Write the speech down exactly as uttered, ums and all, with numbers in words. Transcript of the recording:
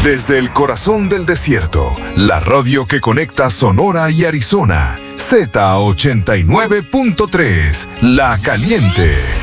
Desde el corazón del desierto, la radio que conecta Sonora y Arizona, Z ochenta y nueve punto tres, La Caliente.